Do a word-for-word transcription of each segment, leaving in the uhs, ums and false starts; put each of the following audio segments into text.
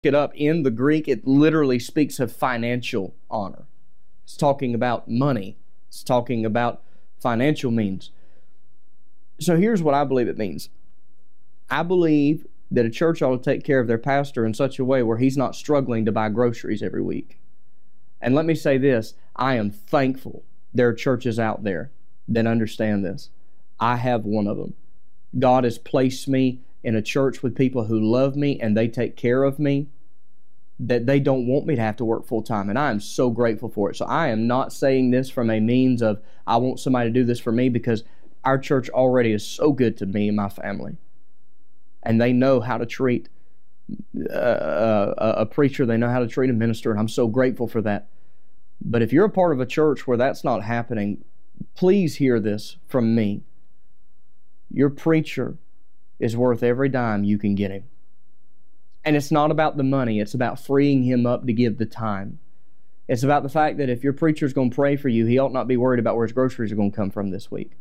it up in the Greek, it literally speaks of financial honor. It's talking about money. It's talking about financial means. So here's what I believe it means. I believe that a church ought to take care of their pastor in such a way where he's not struggling to buy groceries every week. And let me say this, I am thankful there are churches out there that understand this. I have one of them. God has placed me in a church with people who love me and they take care of me, that they don't want me to have to work full time, and I am so grateful for it. So I am not saying this from a means of I want somebody to do this for me, because our church already is so good to me and my family, and they know how to treat a, a, a preacher, they know how to treat a minister, and I'm so grateful for that. But if you're a part of a church where that's not happening, please hear this from me. Your preacher is worth every dime you can get him. And it's not about the money. It's about freeing him up to give the time. It's about the fact that if your preacher's going to pray for you, he ought not be worried about where his groceries are going to come from this week.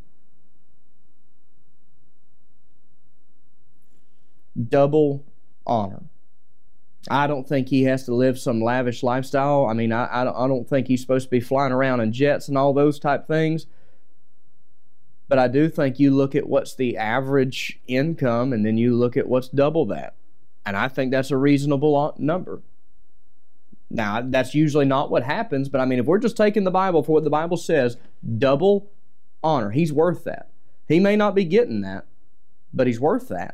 Double honor. I don't think he has to live some lavish lifestyle. I mean, I, I, don't, I don't think he's supposed to be flying around in jets and all those type things. But I do think you look at what's the average income, and then you look at what's double that. And I think that's a reasonable number. Now, that's usually not what happens, but I mean, if we're just taking the Bible for what the Bible says, double honor, he's worth that. He may not be getting that, but he's worth that.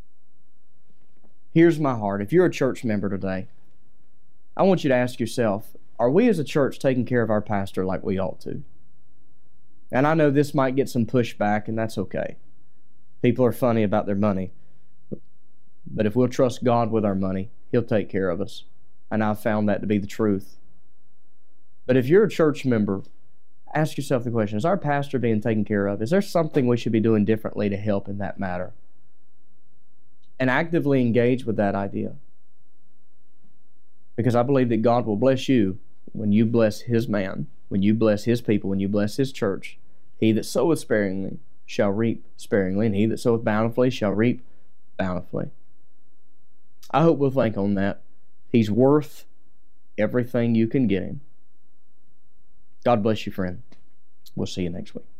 Here's my heart. If you're a church member today, I want you to ask yourself, are we as a church taking care of our pastor like we ought to? And I know this might get some pushback, and that's okay. People are funny about their money. But if we'll trust God with our money, He'll take care of us. And I've found that to be the truth. But if you're a church member, ask yourself the question, is our pastor being taken care of? Is there something we should be doing differently to help in that matter? And actively engage with that idea. Because I believe that God will bless you when you bless His man, when you bless His people, when you bless His church. He that soweth sparingly shall reap sparingly, and he that soweth bountifully shall reap bountifully. I hope we'll think on that. He's worth everything you can get him. God bless you, friend. We'll see you next week.